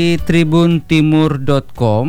Di tribuntimur.com,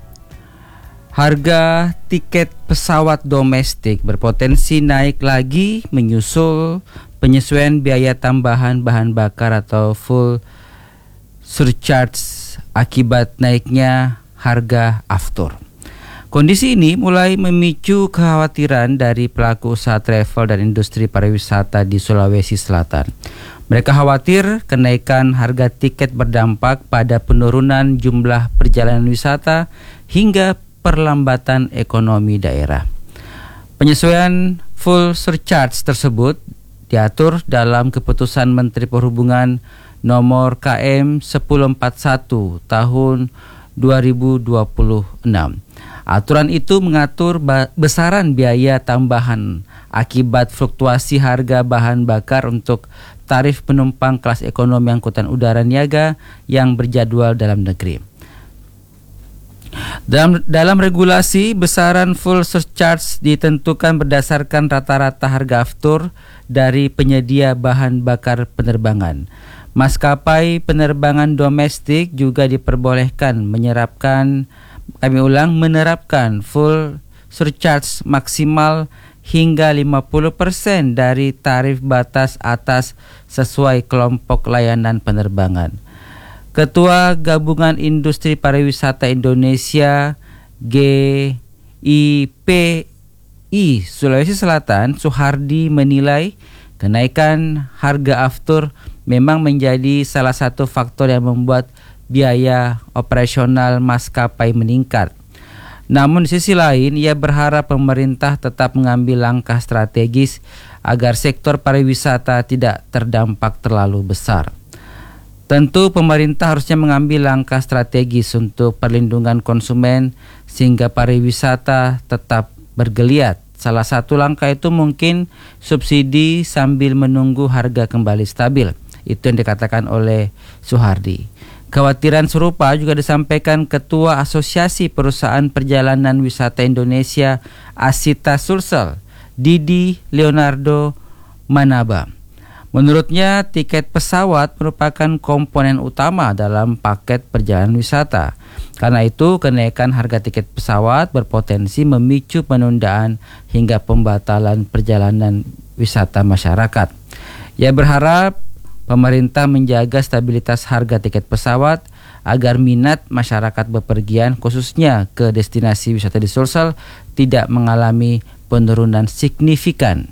harga tiket pesawat domestik berpotensi naik lagi menyusul penyesuaian biaya tambahan bahan bakar atau fuel surcharge akibat naiknya harga aftur. Kondisi ini mulai memicu kekhawatiran dari pelaku usaha travel dan industri pariwisata di Sulawesi Selatan. Mereka khawatir kenaikan harga tiket berdampak pada penurunan jumlah perjalanan wisata hingga perlambatan ekonomi daerah. Penyesuaian fuel surcharge tersebut diatur dalam Keputusan Menteri Perhubungan nomor KM 1041 tahun 2026. Aturan itu mengatur besaran biaya tambahan akibat fluktuasi harga bahan bakar untuk tarif penumpang kelas ekonomi angkutan udara niaga yang berjadwal dalam negeri. Dalam regulasi, besaran full surcharge ditentukan berdasarkan rata-rata harga aftur dari penyedia bahan bakar penerbangan. Maskapai penerbangan domestik juga diperbolehkan menerapkan full surcharge maksimal hingga 50% dari tarif batas atas sesuai kelompok layanan penerbangan. Ketua Gabungan Industri Pariwisata Indonesia GIPI Sulawesi Selatan, Suhardi, menilai kenaikan harga aftur memang menjadi salah satu faktor yang membuat biaya operasional maskapai meningkat. Namun di sisi lain, ia berharap pemerintah tetap mengambil langkah strategis agar sektor pariwisata tidak terdampak terlalu besar. Tentu pemerintah harusnya mengambil langkah strategis untuk perlindungan konsumen sehingga pariwisata tetap bergeliat. Salah satu langkah itu mungkin subsidi sambil menunggu harga kembali stabil. Itu yang dikatakan oleh Suhardi. Kekhawatiran serupa juga disampaikan Ketua Asosiasi Perusahaan Perjalanan Wisata Indonesia Asita Sulsel, Didi Leonardo Manaba. Menurutnya, tiket pesawat merupakan komponen utama dalam paket perjalanan wisata. Karena itu, kenaikan harga tiket pesawat berpotensi memicu penundaan hingga pembatalan perjalanan wisata masyarakat. Ia berharap pemerintah menjaga stabilitas harga tiket pesawat agar minat masyarakat bepergian khususnya ke destinasi wisata di Sulsel tidak mengalami penurunan signifikan.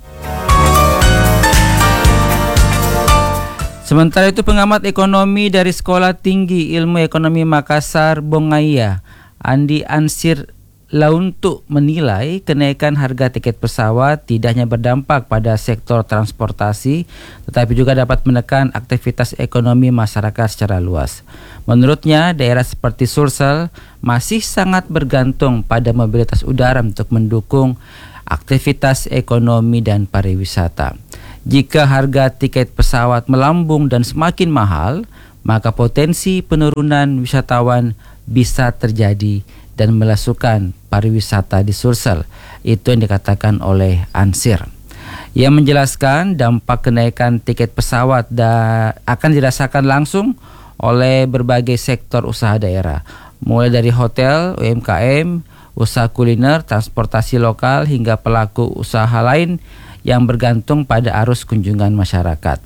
Sementara itu, pengamat ekonomi dari Sekolah Tinggi Ilmu Ekonomi Makassar Bongaiya, Andi Ansir Launtuk, menilai kenaikan harga tiket pesawat tidak hanya berdampak pada sektor transportasi, tetapi juga dapat menekan aktivitas ekonomi masyarakat secara luas. Menurutnya, daerah seperti Sulsel masih sangat bergantung pada mobilitas udara untuk mendukung aktivitas ekonomi dan pariwisata. Jika harga tiket pesawat melambung dan semakin mahal, maka potensi penurunan wisatawan bisa terjadi dan melasukan pariwisata di Sulsel. Itu yang dikatakan oleh Ansir. Ia menjelaskan dampak kenaikan tiket pesawat akan dirasakan langsung oleh berbagai sektor usaha daerah, mulai dari hotel, UMKM, usaha kuliner, transportasi lokal, hingga pelaku usaha lain yang bergantung pada arus kunjungan masyarakat.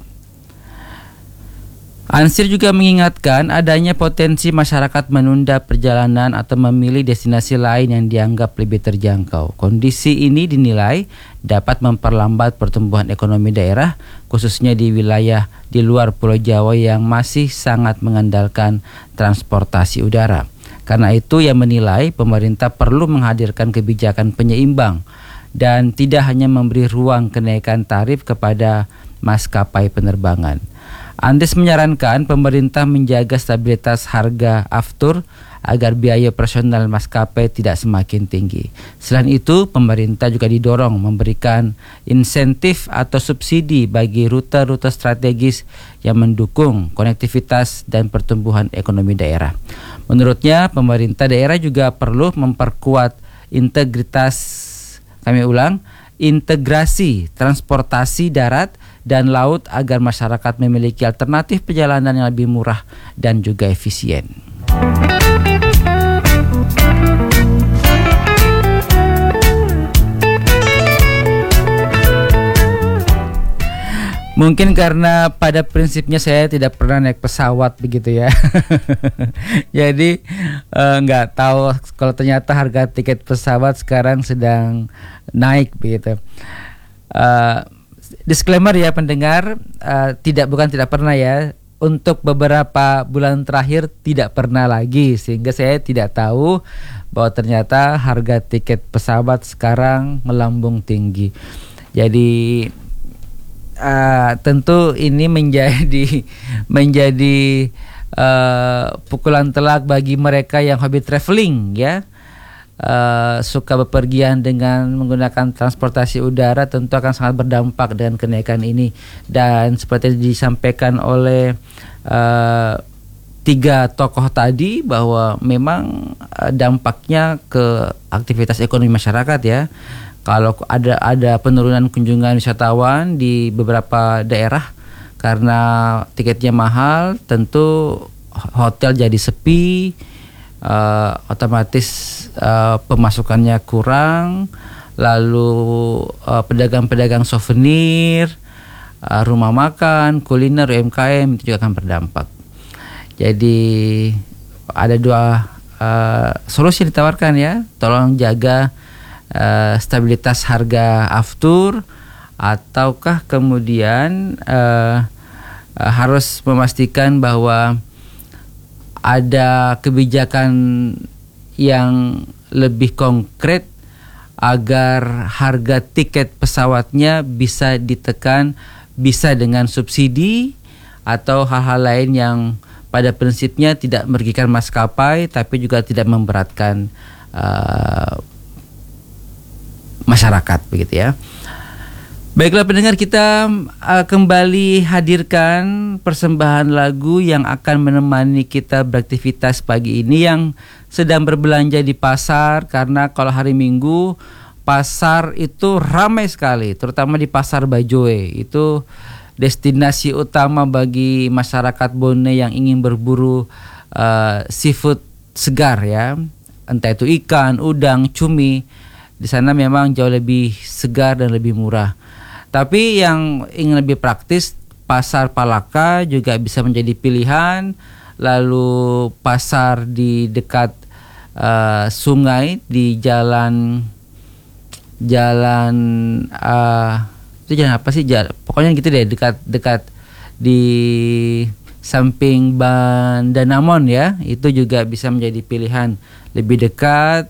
Ansir juga mengingatkan adanya potensi masyarakat menunda perjalanan atau memilih destinasi lain yang dianggap lebih terjangkau. Kondisi ini dinilai dapat memperlambat pertumbuhan ekonomi daerah, khususnya di wilayah di luar Pulau Jawa yang masih sangat mengandalkan transportasi udara. Karena itu, ia menilai pemerintah perlu menghadirkan kebijakan penyeimbang dan tidak hanya memberi ruang kenaikan tarif kepada maskapai penerbangan. Andes menyarankan pemerintah menjaga stabilitas harga aftur agar biaya operasional maskapai tidak semakin tinggi. Selain itu, pemerintah juga didorong memberikan insentif atau subsidi bagi rute-rute strategis yang mendukung konektivitas dan pertumbuhan ekonomi daerah. Menurutnya, pemerintah daerah juga perlu memperkuat integrasi transportasi darat dan laut agar masyarakat memiliki alternatif perjalanan yang lebih murah dan juga efisien. Mungkin karena pada prinsipnya saya tidak pernah naik pesawat begitu ya. Jadi nggak tahu kalau ternyata harga tiket pesawat sekarang sedang naik begitu. Disclaimer ya pendengar, bukan tidak pernah ya. Untuk beberapa bulan terakhir tidak pernah lagi, sehingga saya tidak tahu bahwa ternyata harga tiket pesawat sekarang melambung tinggi. Jadi tentu ini menjadi pukulan telak bagi mereka yang hobi traveling ya, suka bepergian dengan menggunakan transportasi udara, tentu akan sangat berdampak dengan kenaikan ini. Dan seperti disampaikan oleh 3 tokoh tadi bahwa memang dampaknya ke aktivitas ekonomi masyarakat ya. Kalau ada penurunan kunjungan wisatawan di beberapa daerah karena tiketnya mahal, tentu hotel jadi sepi, otomatis pemasukannya kurang, lalu pedagang-pedagang souvenir, rumah makan, kuliner, UMKM itu juga akan berdampak. Jadi ada 2 solusi ditawarkan ya, tolong jaga stabilitas harga aftur, ataukah kemudian harus memastikan bahwa ada kebijakan yang lebih konkret agar harga tiket pesawatnya bisa ditekan, bisa dengan subsidi atau hal-hal lain yang pada prinsipnya tidak merugikan maskapai tapi juga tidak memberatkan masyarakat begitu ya. Baiklah pendengar, kita kembali hadirkan persembahan lagu yang akan menemani kita beraktivitas pagi ini yang sedang berbelanja di pasar, karena kalau hari Minggu pasar itu ramai sekali, terutama di Pasar Bajoe. Itu destinasi utama bagi masyarakat Bone yang ingin berburu seafood segar ya, entah itu ikan, udang, cumi. Di sana memang jauh lebih segar dan lebih murah. Tapi yang ingin lebih praktis, Pasar Palaka juga bisa menjadi pilihan. Lalu pasar di dekat sungai di jalan itu jalan apa sih? Pokoknya gitu deh, dekat di samping Bandanamon ya. Itu juga bisa menjadi pilihan, lebih dekat,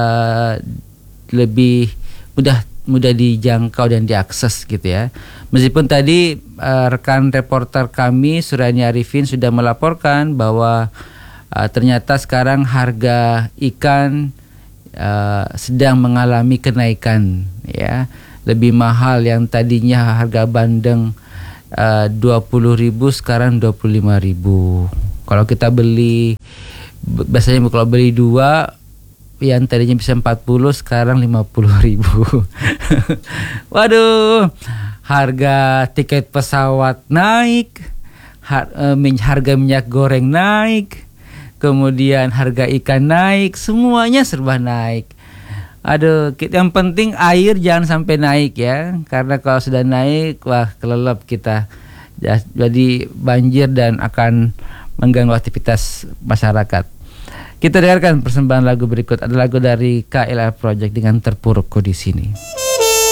lebih mudah dijangkau dan diakses gitu ya. Meskipun tadi rekan reporter kami Surani Arifin sudah melaporkan bahwa ternyata sekarang harga ikan sedang mengalami kenaikan ya. Lebih mahal, yang tadinya harga bandeng 20.000 sekarang 25.000. Kalau kita beli, biasanya kalau beli 2 yang tadinya bisa 40 sekarang 50.000. Waduh, harga tiket pesawat naik, harga minyak goreng naik, kemudian harga ikan naik, semuanya serba naik. Aduh, yang penting air jangan sampai naik ya, karena kalau sudah naik, wah kelelep kita. Jadi banjir dan akan mengganggu aktivitas masyarakat. Kita dengarkan persembahan lagu berikut, ada lagu dari KLR Project dengan Terpurukku di Sini.